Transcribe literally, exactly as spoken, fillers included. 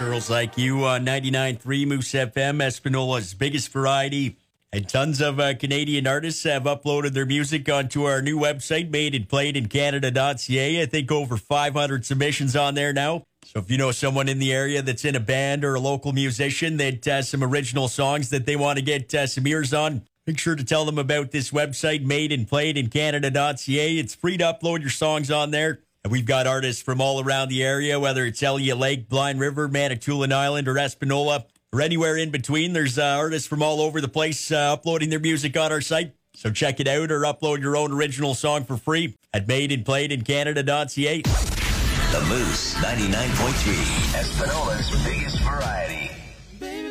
Girls Like You on ninety-nine point three Moose F M, Espinola's biggest variety. And tons of uh, Canadian artists have uploaded their music onto our new website, made and played in Canada dot c a. I think over five hundred submissions on there now. So if you know someone in the area that's in a band or a local musician that has some original songs that they want to get uh, some ears on, make sure to tell them about this website, made and played in Canada dot c a. It's free to upload your songs on there. And we've got artists from all around the area, whether it's Elliott Lake, Blind River, Manitoulin Island, or Espanola, or anywhere in between. There's uh, artists from all over the place uh, uploading their music on our site. So check it out or upload your own original song for free at made and played in Canada dot c a. The Moose ninety-nine point three, Espinola's biggest variety.